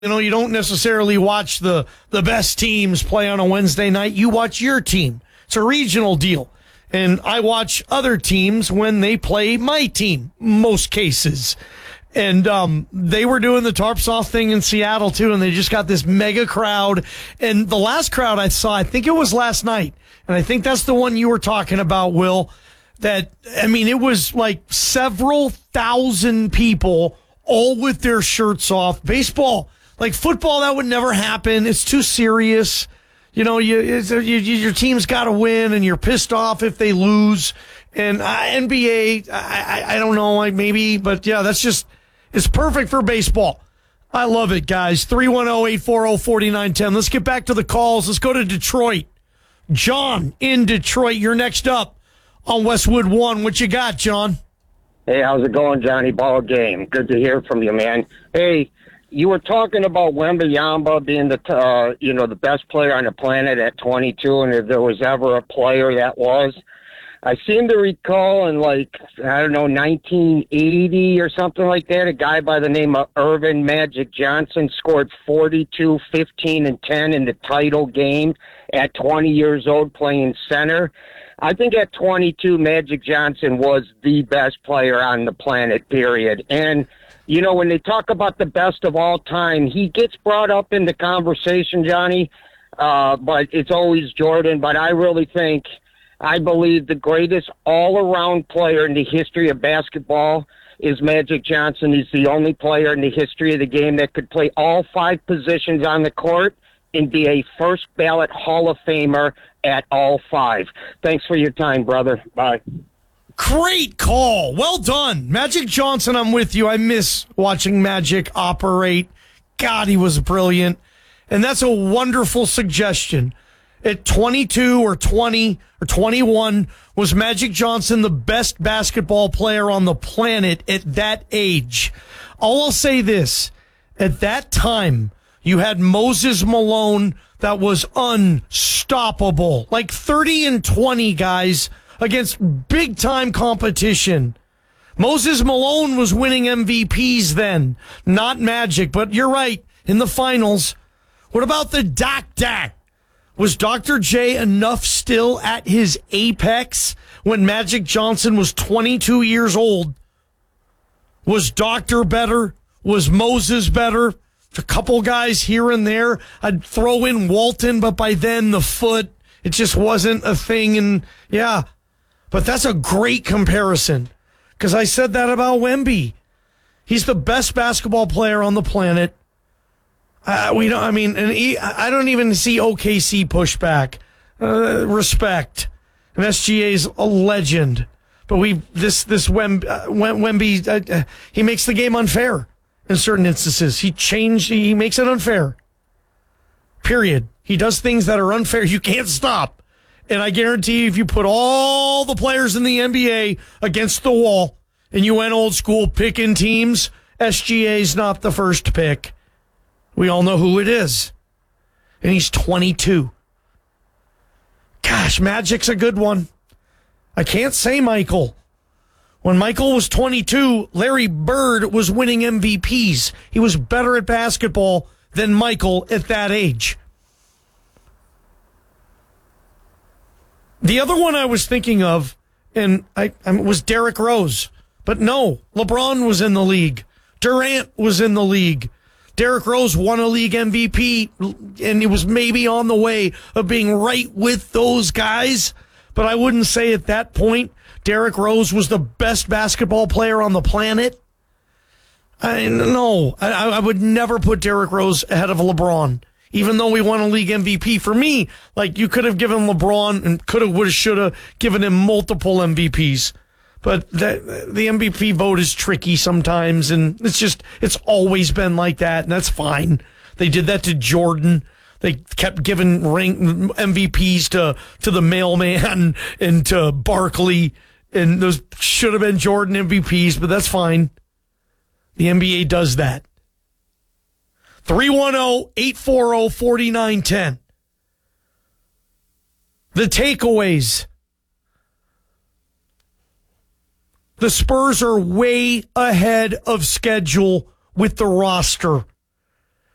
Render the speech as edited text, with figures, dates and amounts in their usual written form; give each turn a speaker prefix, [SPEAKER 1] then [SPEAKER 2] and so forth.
[SPEAKER 1] You don't necessarily watch the best teams play on a Wednesday night. You watch your team. It's a regional deal. And I watch other teams when they play my team, most cases. And they were doing the Tarp Soft thing in Seattle, too, and they just got this mega crowd. And the last crowd I saw, I think it was last night, and I think that's the one you were talking about, Will, it was like several thousand people all with their shirts off. Baseball, like football, that would never happen. It's too serious. Your team's got to win, and you're pissed off if they lose. And NBA, I don't know, maybe, but yeah, it's perfect for baseball. I love it, guys. 310-840-4910. Let's get back to the calls. Let's go to Detroit. John in Detroit, you're next up on Westwood One. What you got, John?
[SPEAKER 2] Hey, how's it going, Johnny? Ball game. Good to hear from you, man. Hey, you were talking about Wembanyama being the best player on the planet at 22, and if there was ever a player that was. I seem to recall in 1980 or something like that, a guy by the name of Irvin Magic Johnson scored 42, 15, and 10 in the title game at 20 years old playing center. I think at 22, Magic Johnson was the best player on the planet, period. And, when they talk about the best of all time, he gets brought up in the conversation, Johnny, but it's always Jordan. But I believe the greatest all-around player in the history of basketball is Magic Johnson. He's the only player in the history of the game that could play all 5 positions on the court and be a first-ballot Hall of Famer at all 5. Thanks for your time, brother. Bye.
[SPEAKER 1] Great call. Well done. Magic Johnson, I'm with you. I miss watching Magic operate. God, he was brilliant. And that's a wonderful suggestion. At 22 or 20 or 21, was Magic Johnson the best basketball player on the planet at that age? I'll say this. At that time, you had Moses Malone that was unstoppable. Like 30 and 20 guys against big-time competition. Moses Malone was winning MVPs then, not Magic. But you're right, in the finals. What about the Doc? Was Dr. J enough still at his apex when Magic Johnson was 22 years old? Was Doctor better? Was Moses better? A couple guys here and there. I'd throw in Walton, but by then the foot, it just wasn't a thing. And yeah, but that's a great comparison because I said that about Wemby. He's the best basketball player on the planet. I don't even see OKC pushback. Respect. And SGA's a legend. But Wemby, he makes the game unfair in certain instances. He makes it unfair. Period. He does things that are unfair. You can't stop. And I guarantee you, if you put all the players in the NBA against the wall and you went old school picking teams, SGA's not the first pick. We all know who it is. And he's 22. Gosh, Magic's a good one. I can't say Michael. When Michael was 22, Larry Bird was winning MVPs. He was better at basketball than Michael at that age. The other one I was thinking of, and was Derrick Rose. But no, LeBron was in the league. Durant was in the league. Derrick Rose won a league MVP, and he was maybe on the way of being right with those guys. But I wouldn't say at that point Derrick Rose was the best basketball player on the planet. I would never put Derrick Rose ahead of LeBron, even though we won a league MVP. For me, you could have given LeBron and could have, would have, should have given him multiple MVPs. But the MVP vote is tricky sometimes, and it's always been like that, and that's fine. They did that to Jordan. They kept giving MVPs to the mailman and to Barkley, and those should have been Jordan MVPs, but that's fine. The NBA does that. 310-840-4910. The takeaways. The Spurs are way ahead of schedule with the roster.